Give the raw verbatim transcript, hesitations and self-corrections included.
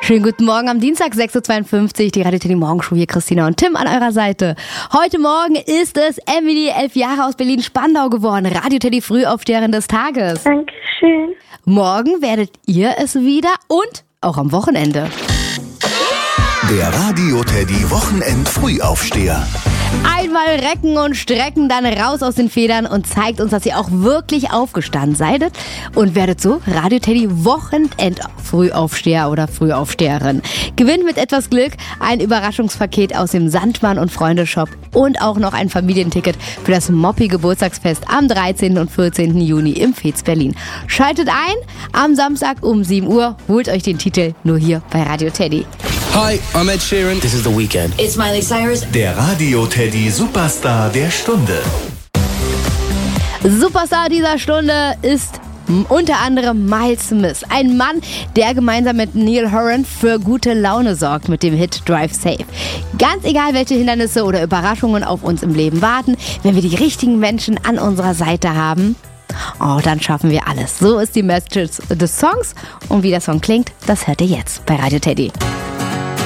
Schönen guten Morgen am Dienstag, sechs Uhr zweiundfünfzig, die Radio Teddy Morgenshow, hier Christina und Tim an eurer Seite. Heute Morgen ist es Emily, elf Jahre aus Berlin-Spandau geworden, Radio Teddy Frühaufsteherin des Tages. Dankeschön. Morgen werdet ihr es wieder und auch am Wochenende. Der Radio Teddy Wochenend-Frühaufsteher. Einmal recken und strecken, dann raus aus den Federn und zeigt uns, dass ihr auch wirklich aufgestanden seid und werdet so Radio Teddy Wochenend-Frühaufsteher oder Frühaufsteherin. Gewinnt mit etwas Glück ein Überraschungspaket aus dem Sandmann und Freunde Shop und auch noch ein Familienticket für das Moppi Geburtstagsfest am dreizehnten und vierzehnten Juni im Fez Berlin. Schaltet ein am Samstag um sieben Uhr, holt euch den Titel nur hier bei Radio Teddy. Hi, I'm Ed Sheeran. This is The Weeknd. It's Miley Cyrus. Der Radio Teddy Superstar der Stunde. Superstar dieser Stunde ist unter anderem Miles Smith, ein Mann, der gemeinsam mit Neil Horan für gute Laune sorgt mit dem Hit Drive Safe. Ganz egal, welche Hindernisse oder Überraschungen auf uns im Leben warten, wenn wir die richtigen Menschen an unserer Seite haben, oh, dann schaffen wir alles. So ist die Message des Songs und wie der Song klingt, das hört ihr jetzt bei Radio Teddy.